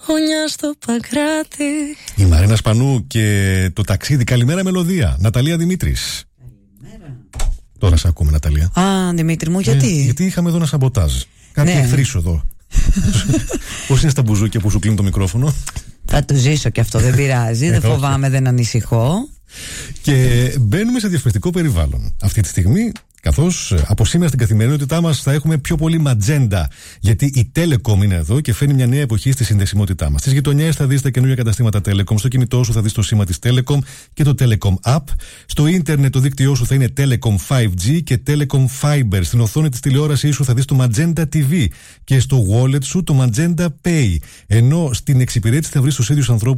γωνιά στο Παγκράτη. Η Μαρίνα Σπανού και το ταξίδι. Καλημέρα μελωδία. Ναταλία Δημήτρης. Καλημέρα. Τώρα σε ακούμε, Ναταλία. Α, Δημήτρη μου, γιατί? Γιατί είχαμε εδώ ένα σαμποτάζ. Κάποιοι εχθροί σου εδώ. Πώς είναι στα μπουζούκια που σου κλείνουν το μικρόφωνο? Θα το ζήσω και αυτό, δεν πειράζει. Δεν φοβάμαι, δεν ανησυχώ. Και μπαίνουμε σε διαφορετικό περιβάλλον αυτή τη στιγμή, καθώς από σήμερα στην καθημερινότητά μας θα έχουμε πιο πολύ ματζέντα. Γιατί η Telecom είναι εδώ και φέρνει μια νέα εποχή στη συνδεσιμότητά μας. Στις γειτονιές θα δεις τα καινούργια καταστήματα Telecom. Στο κινητό σου θα δεις το σήμα της Telecom και το Telecom App. Στο ίντερνετ το δίκτυό σου θα είναι Telecom 5G και Telecom Fiber. Στην οθόνη της τηλεόρασής σου θα δεις το Magenta TV και στο wallet σου το Magenta Pay. Ενώ στην εξυπηρέτηση θα βρεις τους ίδιους ανθρώπους